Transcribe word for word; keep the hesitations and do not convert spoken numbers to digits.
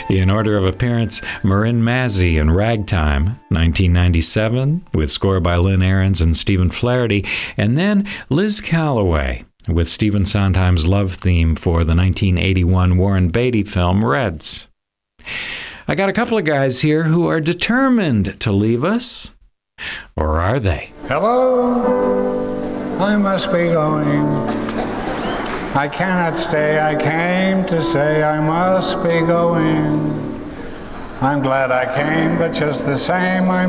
In order of appearance, Marin Mazzie in Ragtime, nineteen ninety-seven, with score by Lynn Ahrens and Stephen Flaherty, and then Liz Callaway with Stephen Sondheim's love theme for the nineteen eighty-one Warren Beatty film Reds. I got a couple of guys here who are determined to leave us. Or are they? Hello, I must be going. I cannot stay, I came to say I must be going. I'm glad I came, but just the same I